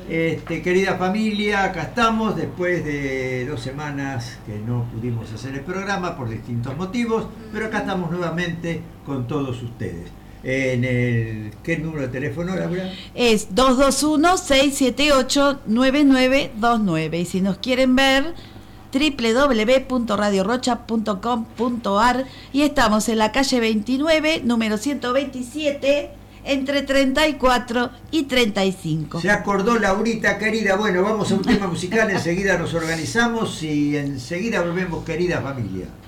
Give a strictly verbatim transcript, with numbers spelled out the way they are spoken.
Este, querida familia, acá estamos después de dos semanas que no pudimos hacer el programa por distintos motivos, pero acá estamos nuevamente con todos ustedes. En el, ¿qué número de teléfono, Laura? Es dos dos uno, seis siete ocho, nueve nueve dos nueve y si nos quieren ver doble u doble u doble u punto radio rocha punto com punto a r y estamos en la calle veintinueve, número ciento veintisiete, entre treinta y cuatro y treinta y cinco. Se acordó Laurita, querida. Bueno, vamos a un tema musical, enseguida nos organizamos y enseguida volvemos, querida familia.